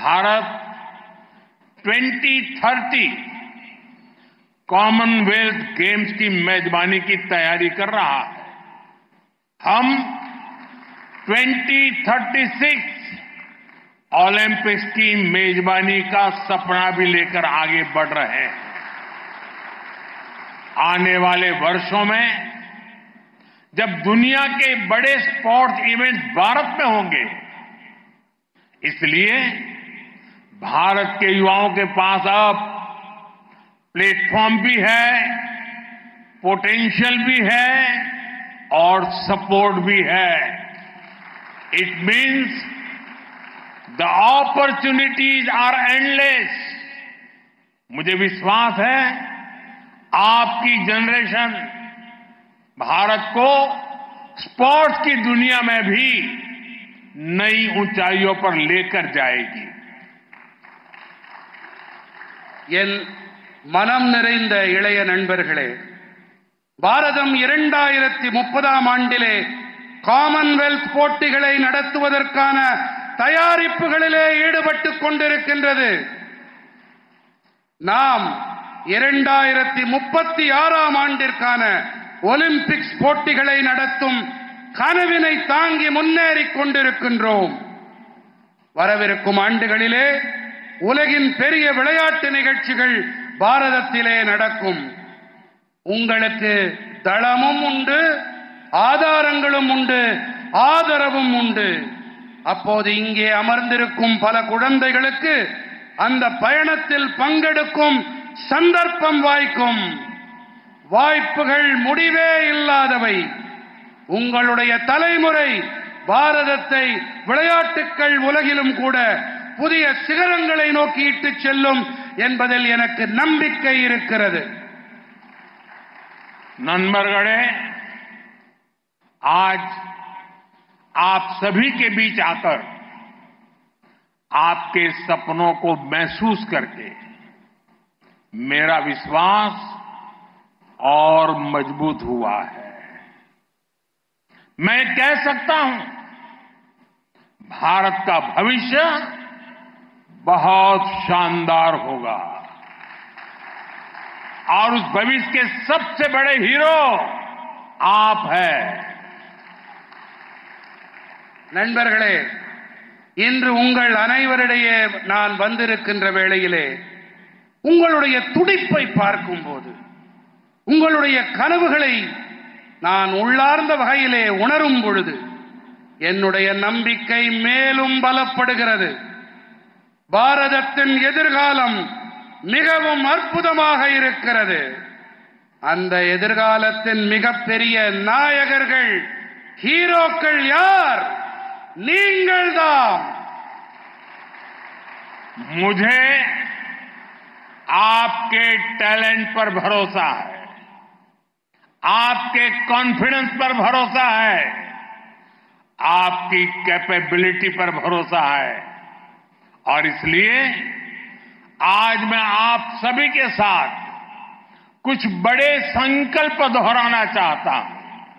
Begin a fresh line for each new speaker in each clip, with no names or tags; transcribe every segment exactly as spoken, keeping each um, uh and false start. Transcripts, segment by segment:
भारत दो हज़ार तीस कॉमनवेल्थ गेम्स की मेजबानी की तैयारी कर रहा है। हम दो हज़ार छत्तीस ओलंपिक्स की मेजबानी का सपना भी लेकर आगे बढ़ रहे हैं। आने वाले वर्षों में जब दुनिया के बड़े स्पोर्ट्स इवेंट्स भारत में होंगे, इसलिए भारत के युवाओं के पास अब प्लेटफॉर्म भी है, पोटेंशियल भी है और सपोर्ट भी है। It means the opportunities are endless. मुझे विश्वास है आपकी जनरेशन भारत को स्पोर्ट्स की दुनिया में भी नई ऊंचाइयों पर लेकर जाएगी।
என் மனம் நிறைந்த இளைய நண்பர்களே, பாரதம் இரண்டாயிரத்து முப்பதாம் ஆண்டிலே காமன்வெல்த் போட்டிகளை நடத்துவதற்கான தயாரிப்புகளிலே ஈடுபட்டுக் கொண்டிருக்கின்றது. நாம் இரண்டாயிரத்து முப்பத்தி ஆறாம் ஆண்டிற்கான ஒலிம்பிக்ஸ் போட்டிகளை நடத்தும் கனவினை தாங்கி முன்னேறிக் கொண்டிருக்கின்றோம். வரவிருக்கும் ஆண்டுகளிலே உலகின் பெரிய விளையாட்டு நிகழ்ச்சிகள் பாரதத்திலே நடக்கும். உங்களுக்கு தளமும் உண்டு, ஆதாரங்களும் உண்டு, ஆதரவும் உண்டு. அப்போது இங்கே அமர்ந்திருக்கும் பல குழந்தைகளுக்கு அந்த பயணத்தில் பங்கெடுக்கும் சந்தர்ப்பம் வாய்க்கும். வாய்ப்புகள் முடிவே இல்லாதவை. உங்களுடைய தலைமுறை பாரதத்தை விளையாட்டுக்கள் உலகிலும் கூட புதிய சிகரங்களை நோக்கி இட்டுச் செல்லும் என்பதில் எனக்கு நம்பிக்கை இருக்கிறது.
नन्बरगढ़े, आज आप सभी के बीच आकर आपके सपनों को महसूस करके मेरा विश्वास और मजबूत हुआ है। मैं कह सकता हूं भारत का भविष्य बहुत शानदार होगा और उस भविष्य के सबसे बड़े हीरो आप हैं।
நண்பர்களே, இன்று உங்கள் அனைவரிடையே நான் வந்திருக்கின்ற வேளையிலே உங்களுடைய துடிப்பை பார்க்கும்போது, உங்களுடைய கனவுகளை நான் உள்ளார்ந்த வகையிலே உணரும் பொழுது என்னுடைய நம்பிக்கை மேலும் பலப்படுகிறது. பாரதத்தின் எதிர்காலம் மிகவும் அற்புதமாக இருக்கிறது. அந்த எதிர்காலத்தின் மிகப்பெரிய நாயகர்கள், ஹீரோக்கள் யார்? நீங்கள்தான்.
मुझे आपके टैलेंट पर भरोसा है, आपके कॉन्फिडेंस पर भरोसा है, आपकी कैपेबिलिटी पर भरोसा है और इसलिए आज मैं आप सभी के साथ कुछ बड़े संकल्प दोहराना चाहता हूं।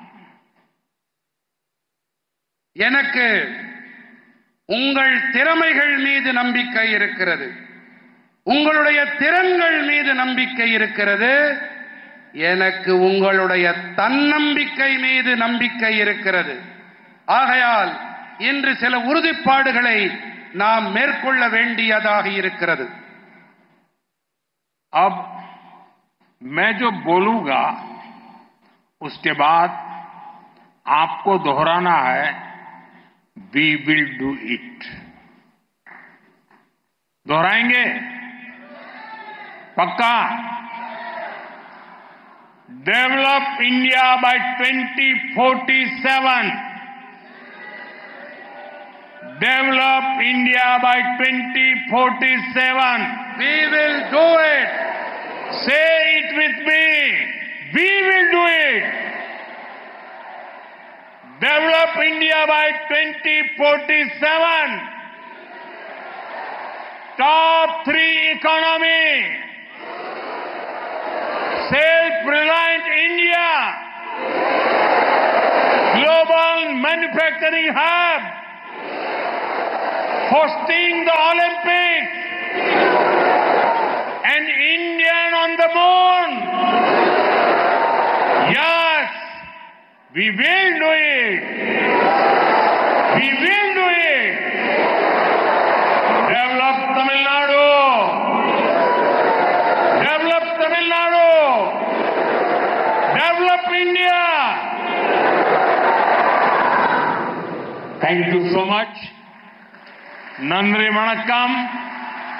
எனக்கு உங்கள் திறமைகள் மீது நம்பிக்கை இருக்கிறது, உங்களுடைய திறன்கள் மீது நம்பிக்கை இருக்கிறது. எனக்கு உங்களுடைய தன்னம்பிக்கை மீது நம்பிக்கை இருக்கிறது. ஆகையால் இன்று சில உறுதிப்பாடுகளை நாம் மேற்கொள்ள வேண்டியதாக இருக்கிறது.
अब मैं जो बोलूंगा उसके बाद आपको दोहराना है, वी विल डू इट। दोहराएंगे? पक्का? Develop India by twenty forty seven. Develop India by twenty forty seven.
We will do it.
Say it with me. We will do it. Develop India by twenty forty-seven. Top three economy. Self-reliant India. Global manufacturing hub. hosting the Olympics, an Indian on the moon. Yes, we will do it. We will do it. Develop Tamil Nadu. Develop Tamil Nadu. Develop India. Thank you so much. Nandri Vanakkam.